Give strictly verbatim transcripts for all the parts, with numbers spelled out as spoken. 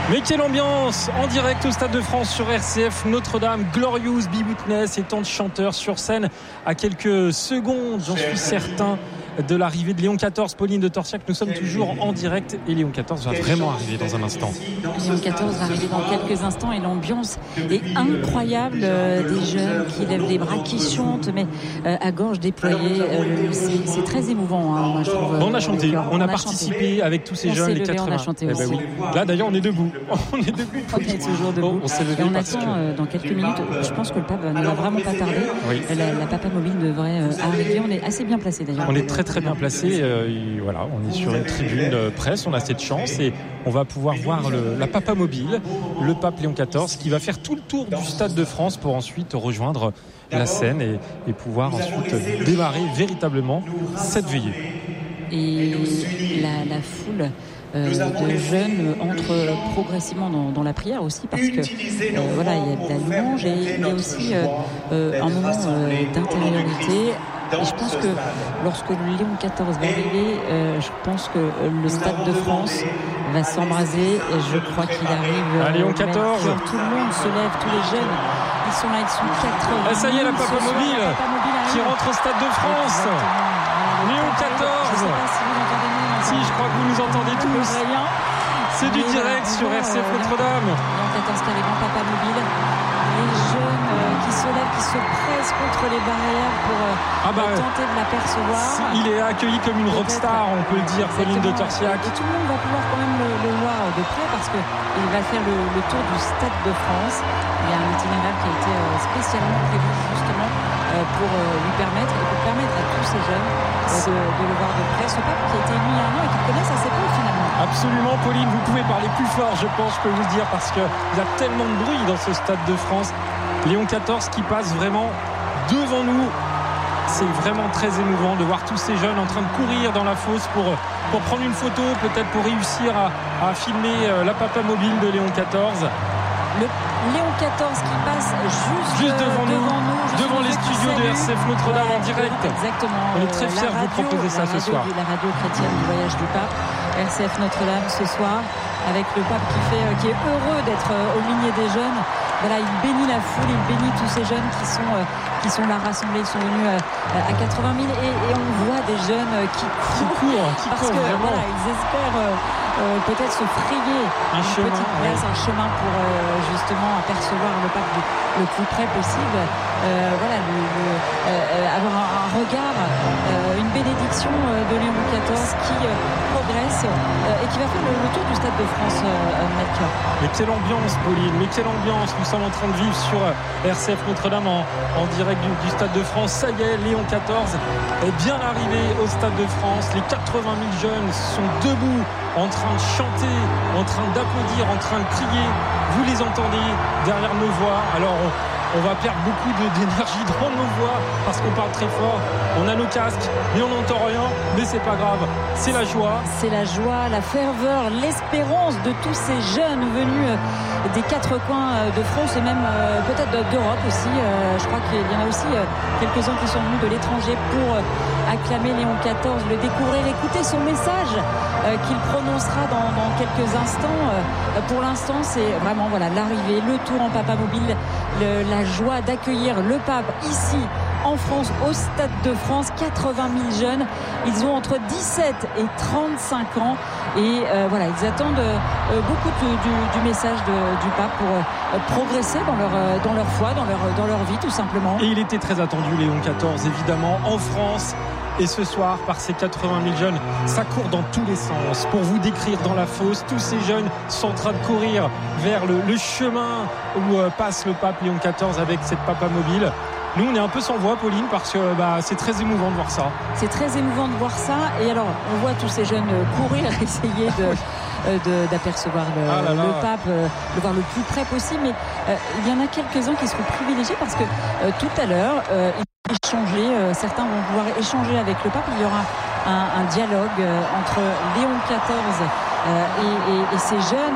Mais quelle ambiance en direct au Stade de France sur R C F Notre-Dame. Glorious Be Witness et tant de chanteurs sur scène à quelques secondes, j'en suis certain, de l'arrivée de Léon quatorze. Pauline de Torsiac, nous sommes toujours en direct et Léon quatorze va vraiment arriver dans un instant. Léon quatorze va arriver dans quelques instants et l'ambiance est incroyable. Euh, des jeunes qui lèvent les bras, qui chantent, mais euh, à gorge déployée. Euh, c'est, c'est très émouvant, hein, moi, je trouve. On a chanté, on, on a, a participé chanté. avec tous ces on jeunes, les levé, quatre-vingts. On a chanté eh aussi. ben oui. Là d'ailleurs on est debout. On est debout. On est toujours debout. Oh, on s'est levé et on parce attend que... euh, dans quelques minutes. Je pense que le pape ne va vraiment pas tarder. Oui. La, la Papa Mobile devrait euh, arriver. On est assez bien placé d'ailleurs. On est très très bien placé. Euh, voilà, on est sur une tribune euh, presse. On a cette chance et on va pouvoir voir le, la Papa Mobile, le pape Léon quatorze, qui va faire tout le tour du Stade de France pour ensuite rejoindre la scène et, et pouvoir ensuite démarrer véritablement cette veillée. Et la, la foule euh, de jeunes entre progressivement dans, dans la prière aussi, parce que euh, voilà, il y a de la louange et il y a aussi euh, euh, un moment euh, d'intériorité. Et je pense que lorsque Léon quatorze va arriver, euh, je pense que le Stade de France va s'embraser et je crois qu'il arrive. Euh, ah, Léon quatorze. Tout le monde se lève, tous les jeunes, ils sont là, ils sont quatre-vingts. Ah, ça y est, la Papa Mobile, la Papa Mobile qui rentre au Stade de France. Exactement. Léon quatorze. Je sais pas si vous entendez nous. Si, je crois que vous nous entendez tous. C'est du direct sur R C F Notre-Dame. Léon quatorze qui arrive en Papa Mobile. Les jeunes euh, qui se lèvent, qui se pressent contre les barrières pour euh, ah bah, tenter de l'apercevoir. Il est accueilli comme une rockstar, on peut le dire, Pauline de Torsiac. Et tout le monde va pouvoir quand même le, le voir de près parce qu'il va faire le, le tour du Stade de France. Il y a un itinéraire qui a été euh, spécialement prévu justement euh, pour euh, lui permettre et pour permettre à tous ces jeunes euh, de, de le voir de près. Ce pape qui a été élu il y a un an et qu'ils connaissent assez peu finalement. Absolument, Pauline, vous pouvez parler plus fort, je pense, je peux vous le dire, parce qu'il y a tellement de bruit dans ce Stade de France. Léon quatorze qui passe vraiment devant nous. C'est vraiment très émouvant de voir tous ces jeunes en train de courir dans la fosse pour, pour prendre une photo, peut-être pour réussir à, à filmer la Papa Mobile de Léon quatorze. Le Léon quatorze qui passe juste, juste devant, devant nous, nous devant les studios de R C F Notre-Dame en direct. Exactement. On est très fiers de vous proposer ça ce soir. La radio chrétienne du voyage du pape, R C F Notre-Dame ce soir, avec le pape qui, fait, qui est heureux d'être au milieu des jeunes. Voilà, il bénit la foule, il bénit tous ces jeunes qui sont, euh, qui sont là rassemblés, ils sont venus euh, à quatre-vingt mille et, et on voit des jeunes euh, qui courent, qui courent, qui parce courent, que vraiment. Voilà, ils espèrent euh, euh, peut-être se frayer un une chemin, petite place, ouais. un chemin pour euh, justement apercevoir le pape le, le plus près possible. Euh, voilà, le, le, euh, avoir un, un regard, euh, une bénédiction euh, de Léon quatorze qui euh, progresse euh, et qui va faire le, le tour du Stade de France, euh, Melchior. Mais quelle ambiance, Pauline, mais quelle ambiance nous sommes en train de vivre sur R C F Notre-Dame en, en direct du, du Stade de France. Ça y est, Léon quatorze est bien arrivé au Stade de France. Les quatre-vingt mille jeunes sont debout, en train de chanter, en train d'applaudir, en train de crier. Vous les entendez derrière nos voix. Alors on, on va perdre beaucoup de, d'énergie dans nos voix parce qu'on parle très fort. On a nos casques, mais on n'entend rien. Mais c'est pas grave, c'est la joie. C'est la joie, la ferveur, l'espérance de tous ces jeunes venus des quatre coins de France et même euh, peut-être d'Europe aussi. Euh, je crois qu'il y en a aussi euh, quelques-uns qui sont venus de l'étranger pour euh, acclamer Léon quatorze, le découvrir, écouter son message euh, qu'il prononcera dans, dans quelques instants. Euh, pour l'instant, c'est vraiment voilà l'arrivée, le tour en Papa Mobile, le, la joie d'accueillir le pape ici en France, au Stade de France. Quatre-vingt mille jeunes, ils ont entre dix-sept et trente-cinq ans et euh, voilà, ils attendent euh, beaucoup de, du, du message de, du pape pour euh, progresser dans leur, euh, dans leur foi, dans leur, dans leur vie tout simplement. Et il était très attendu, Léon quatorze, évidemment, en France. Et ce soir, par ces quatre-vingt mille jeunes, ça court dans tous les sens. Pour vous décrire dans la fosse, tous ces jeunes sont en train de courir vers le, le chemin où euh, passe le pape Léon quatorze avec cette Papa Mobile. Nous, on est un peu sans voix, Pauline, parce que bah, c'est très émouvant de voir ça. C'est très émouvant de voir ça. Et alors, on voit tous ces jeunes courir, essayer de, euh, de, d'apercevoir le, ah là là. le pape, euh, le voir le plus près possible. Mais euh, il y en a quelques-uns qui seront privilégiés parce que euh, tout à l'heure, euh, échanger, euh, certains vont pouvoir échanger avec le pape. Il y aura un, un dialogue euh, entre Léon quatorze euh, et, et, et ces jeunes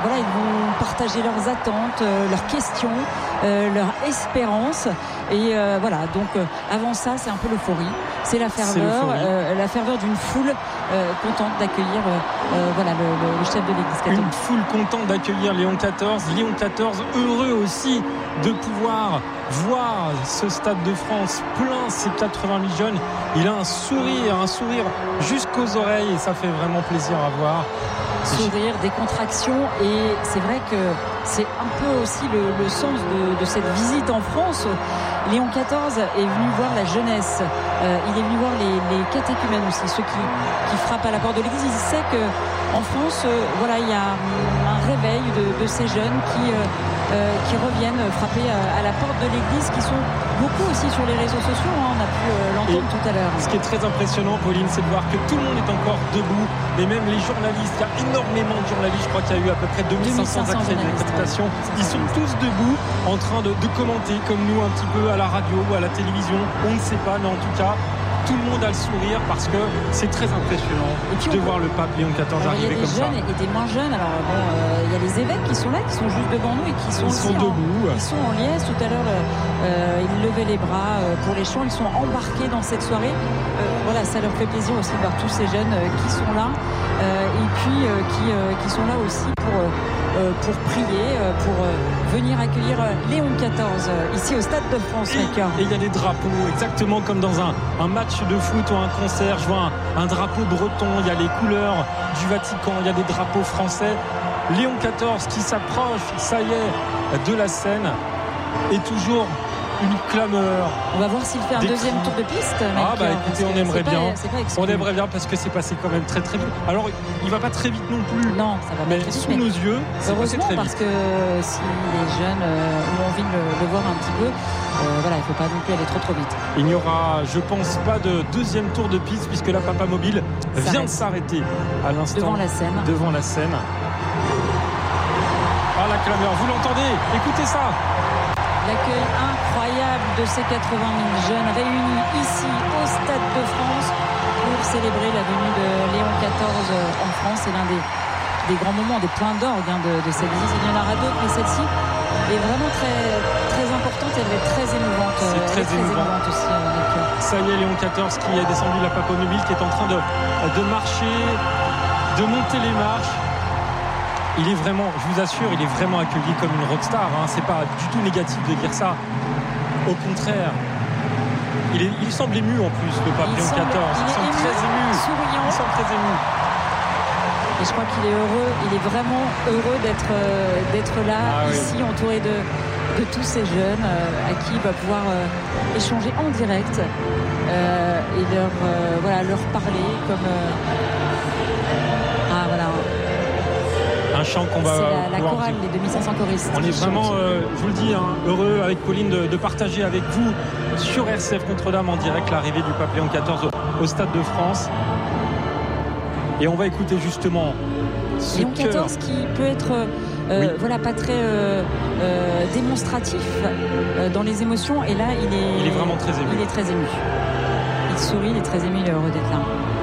voilà, ils vont partager leurs attentes, euh, leurs questions, euh, leurs espérances. Et euh, voilà, donc euh, avant ça, c'est un peu l'euphorie. C'est la ferveur, c'est euh, la ferveur d'une foule euh, contente d'accueillir euh, euh, voilà, le, le, le chef de l'Église catholique. Une foule contente d'accueillir Léon quatorze. Léon quatorze heureux aussi de pouvoir voir ce Stade de France plein, ces quatre-vingt mille jeunes. Il a un sourire, un sourire jusqu'aux oreilles et ça fait vraiment plaisir à voir. Sourire, des contractions, et c'est vrai que c'est un peu aussi le, le sens de, de cette visite en France. Léon quatorze est venu voir la jeunesse, euh, il est venu voir les, les catéchumènes aussi, ceux qui, qui frappent à la porte de l'église. Il sait qu'en France, euh, voilà, il y a un réveil de, de ces jeunes qui, euh, euh, qui reviennent frapper à, à la porte de l'église, qui sont beaucoup aussi sur les réseaux sociaux, hein, on a pu euh, l'entendre tout à l'heure. Ce qui est très impressionnant, Pauline, c'est de voir que tout le monde est encore debout, et même les journalistes, il y a énormément de journalistes, je crois qu'il y a eu à peu près deux mille cinq cents accréditations, ils sont tous debout en train de, de commenter comme nous un petit peu à la radio ou à la télévision, on ne sait pas, mais en tout cas tout le monde a le sourire parce que c'est très impressionnant de voir le pape Léon quatorze arriver comme ça. Il y a des jeunes et des moins jeunes. Alors bon, euh, il y a les évêques qui sont là, qui sont juste devant nous et qui sont, ils sont aussi debout. En, ils sont en liesse. Tout à l'heure, euh, ils levaient les bras pour les chants. Ils sont embarqués dans cette soirée. Euh, voilà, ça leur fait plaisir aussi de voir tous ces jeunes euh, qui sont là euh, et puis euh, qui, euh, qui sont là aussi pour euh, pour prier, euh, pour euh, venir accueillir Léon quatorze euh, ici au Stade de France. Et il y a des drapeaux, exactement comme dans un, un match de foot ou un concert. Je vois un, un drapeau breton, il y a les couleurs du Vatican, il y a des drapeaux français. Léon quatorze qui s'approche, ça y est, de la scène, et toujours une clameur. On va voir s'il fait un deuxième tour de piste. Ah bah écoutez, on aimerait bien. Pas, on aimerait bien parce que c'est passé quand même très très vite. Alors il va pas très vite non plus. Non, ça va pas mais très vite. Sous mais nos yeux, c'est passé très vite. Parce que si les jeunes euh, ont envie de le, de voir un petit peu, euh, voilà, il faut pas non plus aller trop trop vite. Il n'y aura, je pense, pas de deuxième tour de piste puisque la Papa Mobile vient de s'arrêter à l'instant devant la scène. Devant la scène. Ah la clameur, vous l'entendez? Écoutez ça. L'accueil incroyable de ces quatre-vingt mille jeunes réunis ici au Stade de France pour célébrer la venue de Léon quatorze en France. C'est l'un des, des grands moments, des points d'orgue hein, de, de cette visite. Il y en aura d'autres, mais celle-ci est vraiment très, très importante et elle est très émouvante. C'est très, très émouvante aussi. Euh, Ça y est, Léon quatorze qui est descendu de la Papa Mobile, qui est en train de, de marcher, de monter les marches. Il est vraiment, je vous assure, il est vraiment accueilli comme une rockstar. Hein. C'est pas du tout négatif de dire ça. Au contraire, il, est, il semble ému en plus, le pape Léon quatorze. Il, il semble ému, très ému. Souriant. Il semble très ému. Et je crois qu'il est heureux, il est vraiment heureux d'être, euh, d'être là, ah, ici, oui. entouré de, de tous ces jeunes euh, à qui il va pouvoir euh, échanger en direct euh, et leur, euh, voilà, leur parler comme. Euh, ah voilà. Un chant qu'on va. C'est la, la chorale, les deux mille cinq cents choristes. On est vraiment, euh, je vous le dis, hein, heureux avec Pauline de, de partager avec vous sur R C F Notre-Dame en direct l'arrivée du pape Léon quatorze au, au Stade de France. Et on va écouter justement ce Léon quatorze qui peut être euh, oui. voilà, pas très euh, euh, démonstratif euh, dans les émotions. Et là, il est, il est vraiment très ému. Il est très ému. Il sourit, il est très ému, il est heureux d'être là.